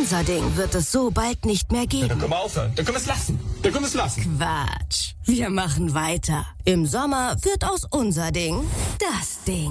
Unser Ding wird es so bald nicht mehr Ja, geben. dann können wir aufhören. Dann können wir es lassen. Dann können wir es lassen. Quatsch. Wir machen weiter. Im Sommer wird aus Unser Ding das Ding.